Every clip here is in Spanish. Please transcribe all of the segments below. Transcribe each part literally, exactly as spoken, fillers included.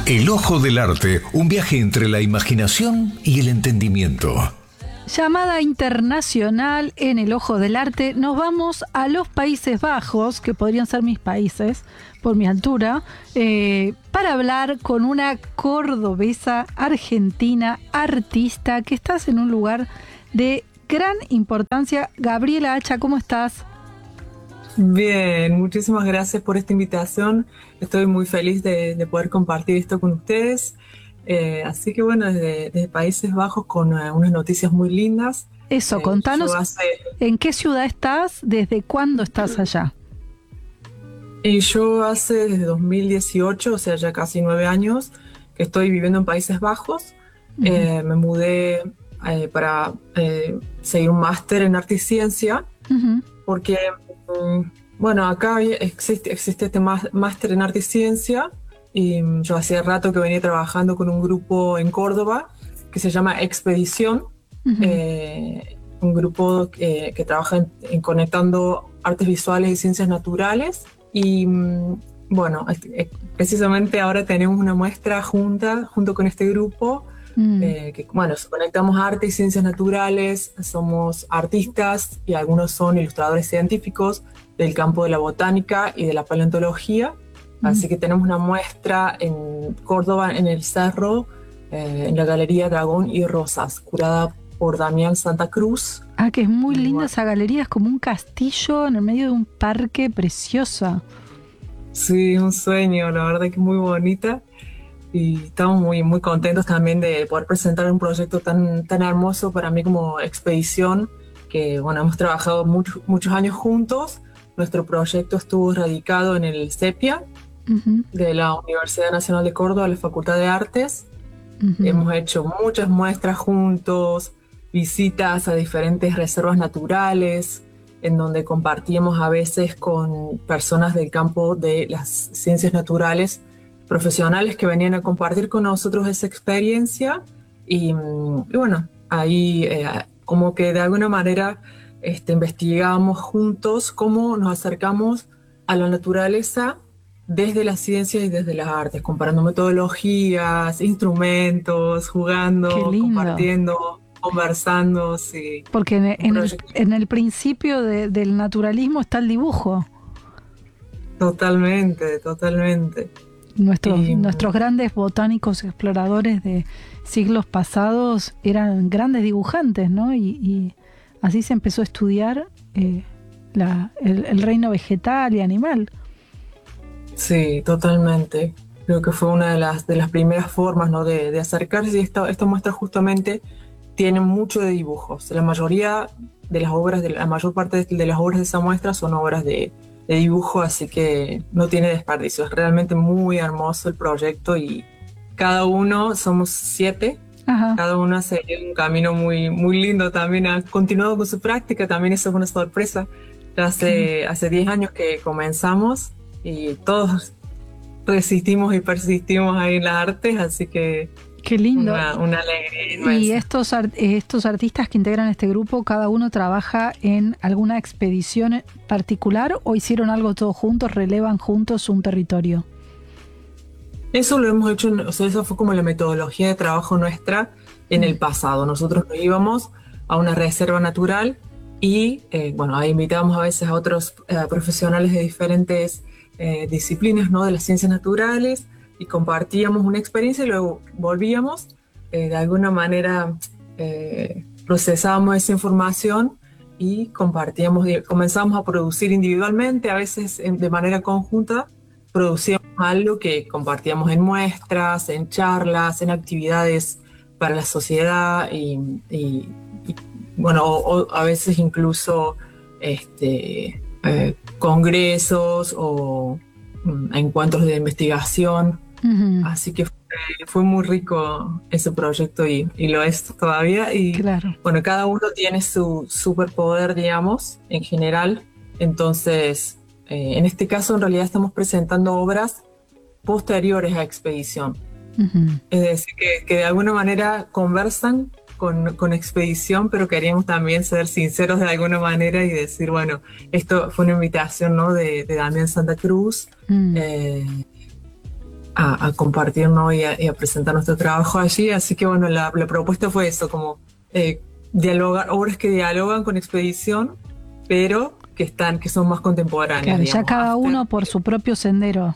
El Ojo del Arte, un viaje entre la imaginación y el entendimiento. Llamada internacional en El Ojo del Arte, nos vamos a los Países Bajos, que podrían ser mis países, por mi altura, eh, para hablar con una cordobesa argentina artista que estás en un lugar de gran importancia. Gabriela Hacha, ¿cómo estás? Bien, muchísimas gracias por esta invitación. Estoy muy feliz de, de poder compartir esto con ustedes. Eh, así que bueno, desde, desde Países Bajos con uh, unas noticias muy lindas. Eso, eh, contanos, hace... ¿en qué ciudad estás? ¿Desde cuándo estás allá? Y yo hace desde dos mil dieciocho, o sea, ya casi nueve años, que estoy viviendo en Países Bajos. Uh-huh. Eh, me mudé eh, para eh, seguir un máster en arte y ciencia, uh-huh. porque... Bueno, acá existe, existe este máster en arte y ciencia y yo hacía rato que venía trabajando con un grupo en Córdoba que se llama Expedición, uh-huh. eh, un grupo que, que trabaja en, en conectando artes visuales y ciencias naturales y bueno, precisamente ahora tenemos una muestra junta junto con este grupo. Mm. Eh, que, bueno, conectamos arte y ciencias naturales, somos artistas y algunos son ilustradores científicos del campo de la botánica y de la paleontología, mm. así que tenemos una muestra en Córdoba, en el Cerro, eh, en la Galería Dragón y Rosas, curada por Damián Santa Cruz. Ah, que es muy linda bueno. Esa galería, es como un castillo en el medio de un parque, preciosa. Sí, un sueño, la verdad que es muy bonita. Y estamos muy, muy contentos también de poder presentar un proyecto tan, tan hermoso para mí como Expedición, que bueno, hemos trabajado mucho, muchos años juntos. Nuestro proyecto estuvo radicado en el CEPIA, uh-huh. de la Universidad Nacional de Córdoba, la Facultad de Artes. Uh-huh. Hemos hecho muchas muestras juntos, visitas a diferentes reservas naturales, en donde compartíamos a veces con personas del campo de las ciencias naturales, profesionales que venían a compartir con nosotros esa experiencia y, y bueno, ahí eh, como que de alguna manera este, investigamos juntos cómo nos acercamos a la naturaleza desde las ciencias y desde las artes, comparando metodologías, instrumentos, jugando, compartiendo, conversando. Sí. Porque en, en, el, en el principio de, del naturalismo está el dibujo. Totalmente, totalmente. Nuestros, y, nuestros grandes botánicos exploradores de siglos pasados eran grandes dibujantes, ¿no? Y, y así se empezó a estudiar eh, la, el, el reino vegetal y animal. Sí, totalmente. Creo que fue una de las, de las primeras formas, ¿no? de, de acercarse. Y esta, esta muestra justamente tiene mucho de dibujos. La mayoría de las obras, de la mayor parte de las obras de esa muestra son obras de de dibujo, así que no tiene desperdicio. Es realmente muy hermoso el proyecto y cada uno, somos siete, ajá. cada uno hace un camino muy, muy lindo también. Ha continuado con su práctica, también eso es una sorpresa. Hace, uh-huh. hace diez años que comenzamos y todos resistimos y persistimos ahí en las artes, así que qué lindo. Una, una alegría inmensa. Y estos, estos artistas que integran este grupo, ¿cada uno trabaja en alguna expedición particular o hicieron algo todos juntos, relevan juntos un territorio? Eso lo hemos hecho, o sea, eso fue como la metodología de trabajo nuestra en mm. el pasado. Nosotros nos íbamos a una reserva natural y, eh, bueno, ahí invitábamos a veces a otros eh, profesionales de diferentes eh, disciplinas, ¿no? De las ciencias naturales, y compartíamos una experiencia y luego volvíamos, eh, de alguna manera eh, procesábamos esa información y compartíamos, comenzamos a producir individualmente, a veces en, de manera conjunta, producíamos algo que compartíamos en muestras, en charlas, en actividades para la sociedad y, y, y bueno, o, o a veces incluso este, eh, congresos o um, encuentros de investigación. Uh-huh. Así que fue, fue muy rico ese proyecto y, y lo es todavía. Y claro. Bueno, cada uno tiene su superpoder, digamos, en general. Entonces, eh, en este caso, en realidad estamos presentando obras posteriores a Expedición. Uh-huh. Es decir, que, que de alguna manera conversan con, con Expedición, pero queríamos también ser sinceros de alguna manera y decir, bueno, esto fue una invitación, ¿no? de, de Damián Santa Cruz. Uh-huh. eh, a, a compartir, ¿no? y, a, y a presentar nuestro trabajo allí. Así que bueno, la, la propuesta fue eso, como eh, dialogar, obras que dialogan con expedición, pero que están, que son más contemporáneas. Claro, digamos, ya cada after, uno por su propio sendero.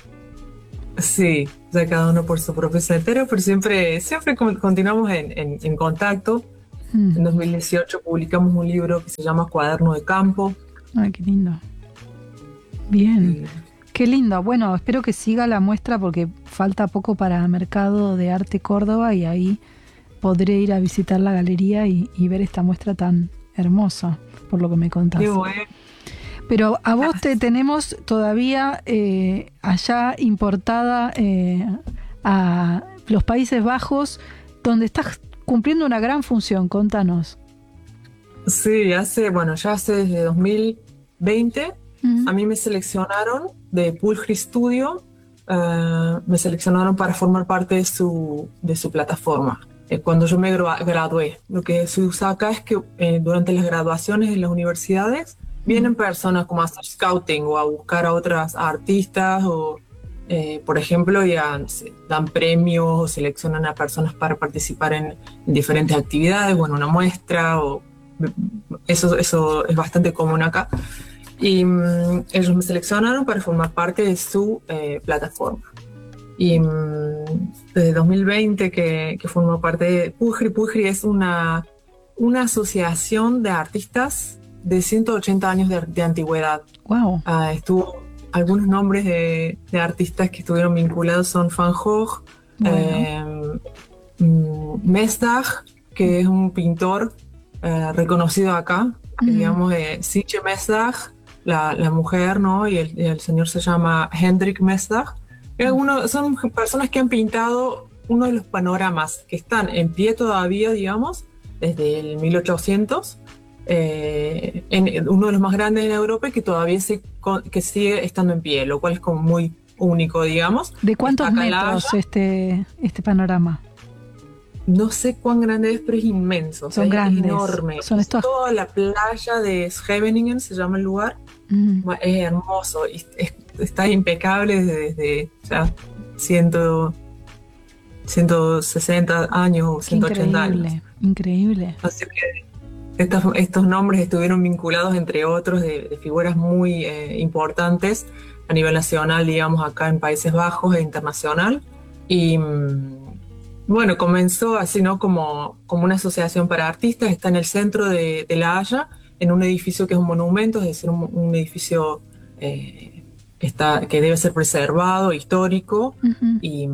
Sí, ya cada uno por su propio sendero, pero siempre, siempre continuamos en, en, en contacto. Mm. En dos mil dieciocho publicamos un libro que se llama Cuaderno de Campo. Ay, qué lindo. Bien. Sí. Qué lindo. Bueno, espero que siga la muestra porque falta poco para Mercado de Arte Córdoba y ahí podré ir a visitar la galería y, y ver esta muestra tan hermosa, por lo que me contás. Qué bueno. Pero a vos te tenemos todavía eh, allá importada eh, a los Países Bajos, donde estás cumpliendo una gran función. Contanos. Sí, hace, bueno, ya hace desde dos mil veinte uh-huh. a mí me seleccionaron de Pulgri Studio, uh, me seleccionaron para formar parte de su, de su plataforma. Eh, cuando yo me gradué, lo que se usa acá es que eh, durante las graduaciones en las universidades vienen personas como a hacer scouting o a buscar a otras artistas o, eh, por ejemplo, ya dan premios o seleccionan a personas para participar en, en diferentes actividades o en una muestra. O, eso, eso es bastante común acá. Y um, ellos me seleccionaron para formar parte de su eh, plataforma. Y um, desde dos mil veinte que, que formo parte de Pulgri. Pulgri es una, una asociación de artistas de ciento ochenta años de, de antigüedad. Wow. Uh, estuvo, algunos nombres de, de artistas que estuvieron vinculados son Van Gogh, bueno. eh, Mesdag, que es un pintor eh, reconocido acá, uh-huh. digamos, eh, Siche Mesdag, la, la mujer, ¿no? Y el, y el señor se llama Hendrik Mesdag. Uh-huh. Uno, son personas que han pintado uno de los panoramas que están en pie todavía, digamos, desde el mil ochocientos. Eh, en uno de los más grandes en Europa y que todavía se, que sigue estando en pie, lo cual es como muy único, digamos. ¿De cuántos metros este, este panorama? No sé cuán grande es, pero es inmenso. Son o sea, grandes. Es enorme. Son estos... Toda la playa de Scheveningen se llama el lugar. Mm. Es hermoso. Y es, está impecable desde, desde ya ciento, ciento sesenta años o ciento ochenta increíble, años. Increíble. Así que Estos, estos nombres estuvieron vinculados, entre otros, de, de figuras muy eh, importantes a nivel nacional, digamos, acá en Países Bajos e internacional. Y bueno, comenzó así, ¿no? Como, como una asociación para artistas. Está en el centro de, de La Haya, en un edificio que es un monumento, es decir, un, un edificio eh, que, está, que debe ser preservado, histórico, uh-huh. y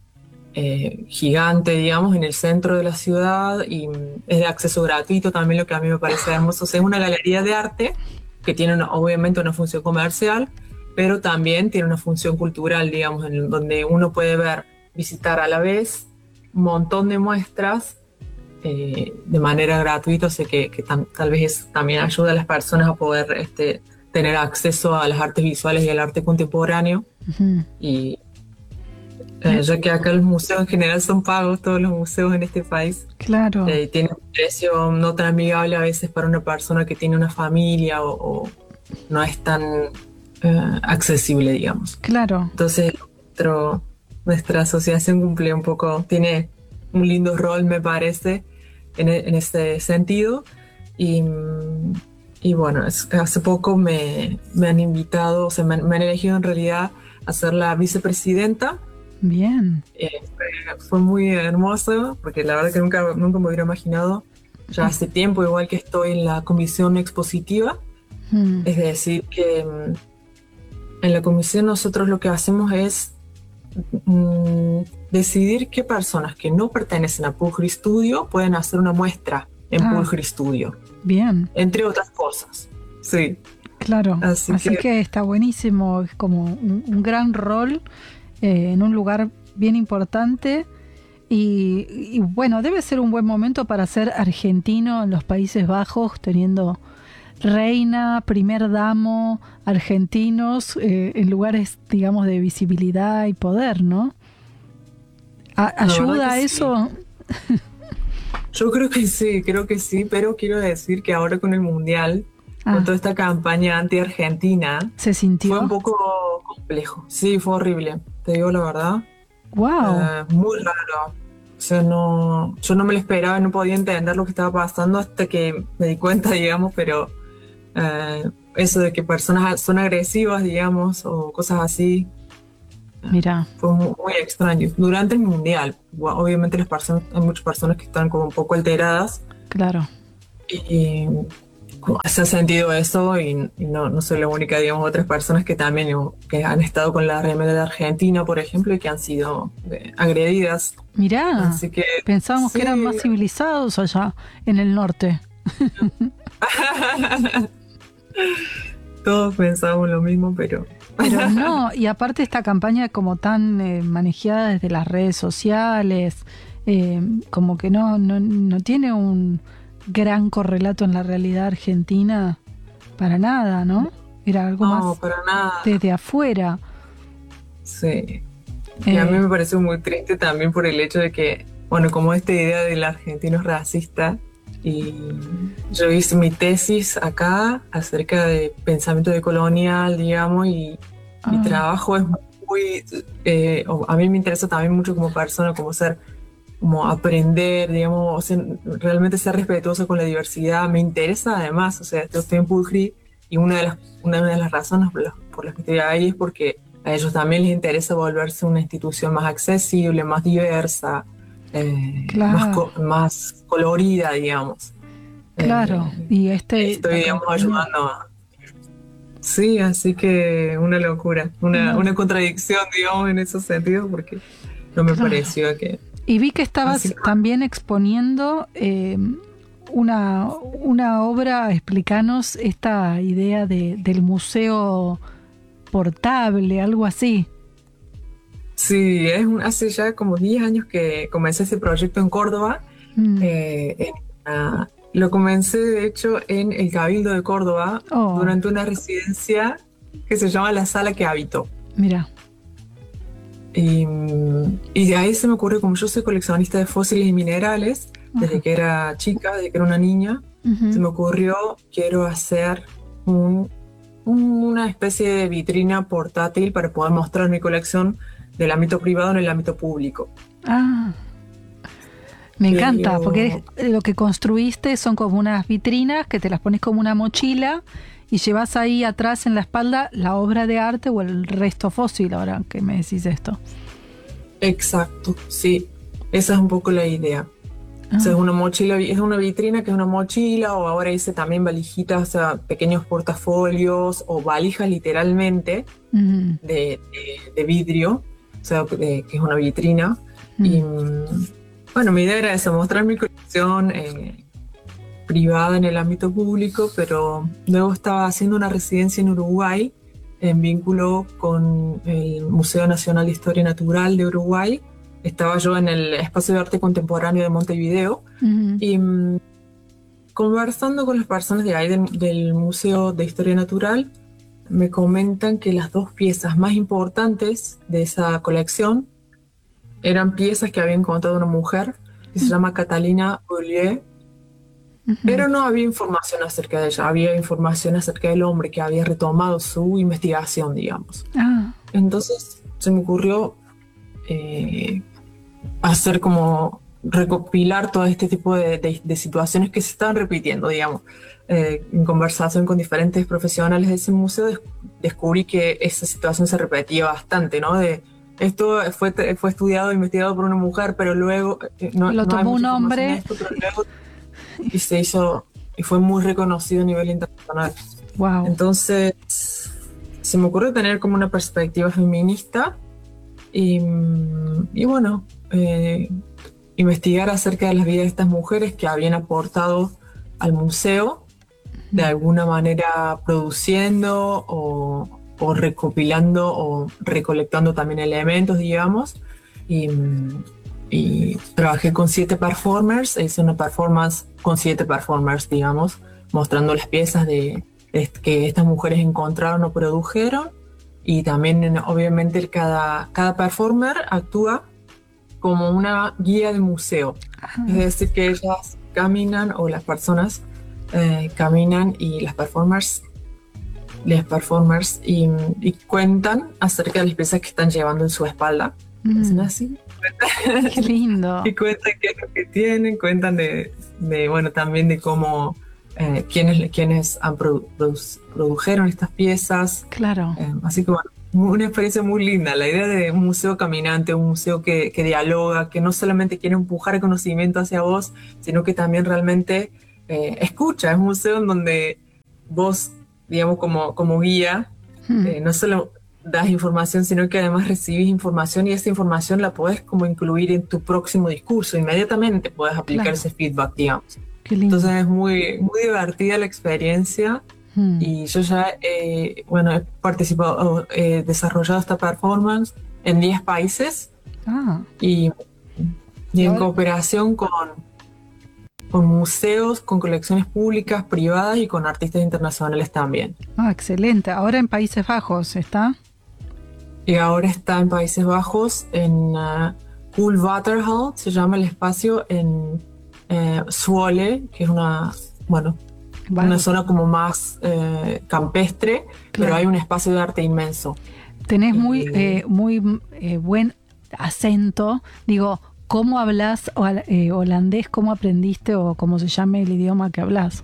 Eh, gigante, digamos, en el centro de la ciudad, y es de acceso gratuito también, lo que a mí me parece hermoso. O sea, es una galería de arte que tiene una, obviamente una función comercial, pero también tiene una función cultural, digamos, en donde uno puede ver, visitar a la vez un montón de muestras eh, de manera gratuita. O sea, que, que tam, tal vez eso también ayuda a las personas a poder este, tener acceso a las artes visuales y al arte contemporáneo. Uh-huh. y Eh, ya que acá los museos en general son pagos, todos los museos en este país. Claro. Eh, tienen un precio no tan amigable a veces para una persona que tiene una familia o, o no es tan eh, accesible, digamos. Claro. Entonces, nuestro, nuestra asociación cumple un poco, tiene un lindo rol, me parece, en, en ese sentido. Y, y bueno, es, hace poco me, me han invitado, o sea, me, me han elegido en realidad a ser la vicepresidenta. Bien. Eh, fue, fue muy hermoso, porque la verdad que nunca, nunca me hubiera imaginado. Ya hace tiempo, igual que estoy en la comisión expositiva, mm. es decir, que mm, en la comisión nosotros lo que hacemos es mm, decidir qué personas que no pertenecen a Pulgri Studio pueden hacer una muestra en ah, Pulgri Studio. Bien. Entre otras cosas, sí. Claro, así, así que... que está buenísimo, es como un, un gran rol. Eh, en un lugar bien importante y, y bueno, debe ser un buen momento para ser argentino en los Países Bajos, teniendo reina, primer damo, argentinos eh, en lugares, digamos, de visibilidad y poder, ¿no? ¿A- ¿Ayuda eso? Sí. Yo creo que sí, creo que sí, pero quiero decir que ahora con el Mundial, ah. con toda esta campaña anti-argentina, ¿se sintió? Fue un poco complejo, sí, fue horrible. te digo la verdad. Wow. Eh, muy raro. O sea, no, yo no me lo esperaba, no podía entender lo que estaba pasando hasta que me di cuenta, digamos, pero eh, eso de que personas son agresivas, digamos, o cosas así, Mira. fue muy, muy extraño. Durante el mundial, bueno, obviamente las personas, hay muchas personas que están como un poco alteradas Claro. y se ha sentido eso y, y no, no soy la única, digamos, otras personas que también digo, que han estado con la remera de Argentina, por ejemplo, y que han sido eh, agredidas. Mirá, Así que pensábamos sí. que eran más civilizados allá en el norte. Todos pensamos lo mismo, pero... Pero no, y aparte esta campaña como tan eh, manejada desde las redes sociales, eh, como que no, no, no tiene un gran correlato en la realidad argentina para nada, ¿no? Era algo No, más para nada. desde afuera. Sí. Y a mí Eh, me pareció muy triste también por el hecho de que, bueno, como esta idea del argentino es racista, y yo hice mi tesis acá acerca de pensamiento decolonial, digamos, y Ah. mi trabajo es muy, eh, o a mí me interesa también mucho como persona, como ser, como aprender, digamos, o sea, realmente ser respetuoso con la diversidad, me interesa además, o sea, yo estoy en Pulcri y una de las, una de las razones por las, por las que estoy ahí es porque a ellos también les interesa volverse una institución más accesible, más diversa, eh, Claro. más, co- más colorida, digamos. Claro, Eh, y este... estoy, la digamos, campaña- ayudando a... Sí, así que una locura, una, No. una contradicción, digamos, en esos sentidos, porque no me Claro. pareció que... Y vi que estabas Así que- también exponiendo eh, una, una obra, explícanos esta idea de, del museo portable, algo así. Sí, es un- hace ya como diez años que comencé ese proyecto en Córdoba. Mm. Eh, en una- lo comencé, de hecho, en el Cabildo de Córdoba Oh. durante una residencia que se llama La Sala que Habito. Mira, Y, y de ahí se me ocurrió, como yo soy coleccionista de fósiles y minerales, desde Ajá. que era chica, desde que era una niña, ujú. se me ocurrió, quiero hacer un- un- una especie de vitrina portátil para poder mostrar mi colección del ámbito privado en el ámbito público. Ah, me Pero- encanta, porque es- lo que construiste son como unas vitrinas que te las pones como una mochila y llevas ahí atrás en la espalda la obra de arte o el resto fósil, ahora que me decís esto. Exacto, sí, esa es un poco la idea. Ah, O sea, es una mochila, es una vitrina que es una mochila, o ahora hice también valijitas, o sea, pequeños portafolios o valijas literalmente ujú, de, de- de vidrio, o sea, de- que es una vitrina. ujú. Y mm, bueno, mi idea era esa, mostrar mi colección eh, privada en el ámbito público, pero luego estaba haciendo una residencia en Uruguay en vínculo con el Museo Nacional de Historia Natural de Uruguay. Estaba yo en el Espacio de Arte Contemporáneo de Montevideo Ujú. y mm, conversando con las personas de ahí del, del Museo de Historia Natural, me comentan que las dos piezas más importantes de esa colección eran piezas que había encontrado una mujer que se llama Catalina Ollier, Ujú. pero no había información acerca de ella, había información acerca del hombre que había retomado su investigación, digamos. Ah, Entonces se me ocurrió eh, hacer como recopilar todo este tipo de, de- de situaciones que se estaban repitiendo, digamos. Eh, en conversación con diferentes profesionales de ese museo des- descubrí que esa situación se repetía bastante, ¿no? De, esto fue, fue estudiado e investigado por una mujer, pero luego eh, no, Lo no hay tomó un mucha información hombre. de esto, pero luego- y se hizo y fue muy reconocido a nivel internacional. wow. Entonces se me ocurrió tener como una perspectiva feminista y, y bueno, eh, investigar acerca de las vidas de estas mujeres que habían aportado al museo, de alguna manera produciendo o, o recopilando o recolectando también elementos, digamos. Y, y trabajé con siete performers, hice una performance con siete performers, digamos, mostrando las piezas de, de que estas mujeres encontraron o produjeron. Y también, obviamente, cada, cada performer actúa como una guía de museo. Ajá. Es decir, que ellas caminan, o las personas eh, caminan y las performers los performers y, y cuentan acerca de las piezas que están llevando en su espalda. Mm. ¿Es así? Qué lindo. Y cuentan qué es lo que tienen, cuentan de, de bueno, también de cómo, eh, quiénes, quiénes han produ, produ, produjeron estas piezas. Claro. Eh, así que bueno, una experiencia muy linda. La idea de un museo caminante, un museo que, que dialoga, que no solamente quiere empujar el conocimiento hacia vos, sino que también realmente eh, escucha. Es un museo en donde vos, digamos, como, como guía, hmm. eh, no solo das información, sino que además recibís información y esa información la podés como incluir en tu próximo discurso. Inmediatamente podés aplicar claro. ese feedback, digamos. Qué lindo. Entonces es muy, muy divertida la experiencia hmm. y yo ya eh, bueno, he participado, he desarrollado esta performance en diez países ah. y, y en cooperación con, con museos, con colecciones públicas, privadas y con artistas internacionales también. Ah, excelente. Ahora en Países Bajos, ¿está? Y ahora está en Países Bajos, en uh, Koolwaterhal, se llama el espacio, en eh, Zwolle, que es una, bueno, vale. una zona como más eh, campestre, claro. pero hay un espacio de arte inmenso. Tenés muy, eh, muy eh, buen acento. Digo, ¿cómo hablas eh, holandés? ¿Cómo aprendiste o cómo se llame el idioma que hablas?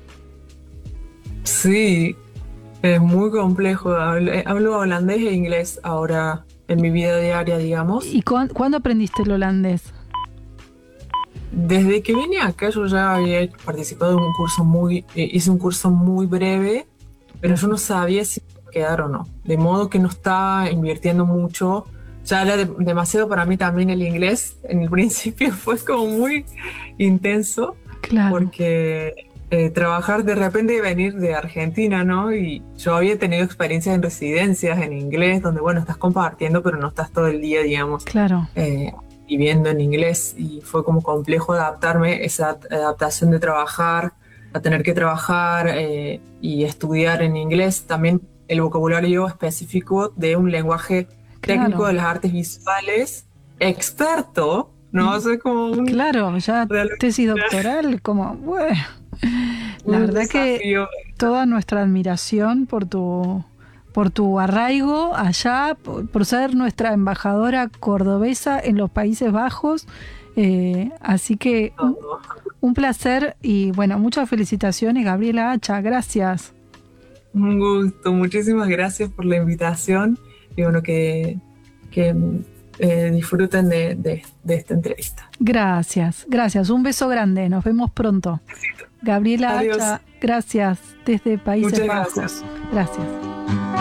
Sí, es muy complejo. Hablo, hablo holandés e inglés ahora en mi vida diaria, digamos. ¿Y cu- cuándo aprendiste el holandés? Desde que vine acá yo ya había participado en un curso muy, eh, hice un curso muy breve, pero yo no sabía si me iba a quedar o no. De modo que no estaba invirtiendo mucho. Ya era de, demasiado para mí también el inglés. En el principio fue como muy intenso. Claro. Porque eh, trabajar de repente venir de Argentina, ¿no? Y yo había tenido experiencias en residencias en inglés, donde, bueno, estás compartiendo, pero no estás todo el día, digamos, claro. eh, viviendo en inglés. Y fue como complejo adaptarme, esa adaptación de trabajar, a tener que trabajar eh, y estudiar en inglés. También el vocabulario específico de un lenguaje técnico claro. de las artes visuales, experto, ¿no? O sea, como un... Claro, ya tesis doctoral, como, bueno, la verdad desafío. Que toda nuestra admiración por tu, por tu arraigo allá, por, por ser nuestra embajadora cordobesa en los Países Bajos, eh, así que un, un placer y bueno, muchas felicitaciones, Gabriela Hacha, gracias. Un gusto, muchísimas gracias por la invitación. Y bueno, que, que eh, disfruten de, de, de esta entrevista. Gracias, gracias. Un beso grande. Nos vemos pronto. Besito. Gabriela Adiós. Hacha, gracias desde Países Muchas Bajos. Gracias. Gracias.